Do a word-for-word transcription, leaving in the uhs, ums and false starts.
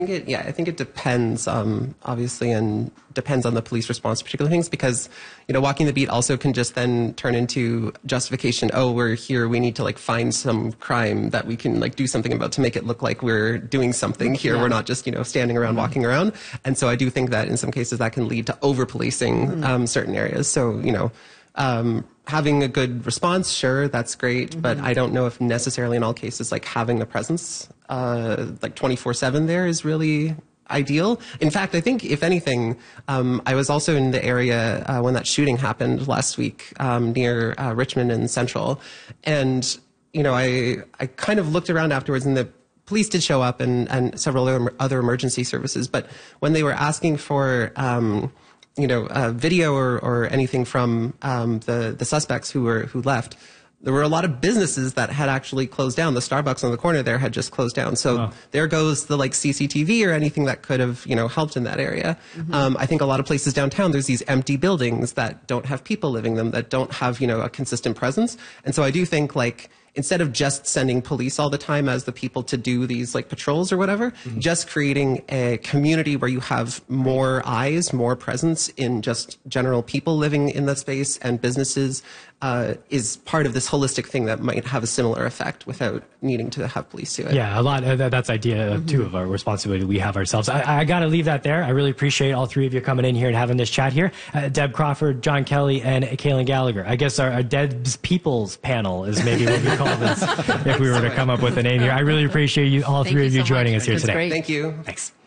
I think it, yeah, I think it depends, um, obviously, and depends on the police response to particular things because, you know, walking the beat also can just then turn into justification. Oh, we're here. We need to like find some crime that we can like do something about to make it look like we're doing something here. Yeah. We're not just, you know, standing around, mm-hmm. walking around. And so I do think that in some cases that can lead to over policing mm-hmm. um, certain areas. So, you know, um, having a good response, sure, that's great. Mm-hmm. But I don't know if necessarily in all cases, like having the presence uh, like twenty-four seven there is really ideal. In fact, I think if anything, um, I was also in the area uh, when that shooting happened last week um, near uh, Richmond and Central. And, you know, I, I kind of looked around afterwards and the police did show up and, and several other, other emergency services. But when they were asking for, um, you know, uh, video or, or anything from um, the, the suspects who were who left, there were a lot of businesses that had actually closed down. The Starbucks on the corner there had just closed down. So wow. there goes the like C C T V or anything that could have, you know, helped in that area. Mm-hmm. um, I think a lot of places downtown, there's these empty buildings that don't have people living in them, that don't have, you know, a consistent presence. And so I do think like, instead of just sending police all the time as the people to do these like patrols or whatever, mm-hmm. just creating a community where you have more eyes, more presence in just general people living in the space and businesses uh, is part of this holistic thing that might have a similar effect without needing to have police do it. Yeah, a lot. Uh, that's idea mm-hmm. too of our responsibility we have ourselves. I, I got to leave that there. I really appreciate all three of you coming in here and having this chat here. Uh, Deb Crawford, John Kelly, and Kaylin Gallagher. I guess our, our Deb's People's panel is maybe what we call this if we were to come up with a name here. I really appreciate you, all Thank three you of you so joining much. us here That's today. Great. Thank you. Thanks.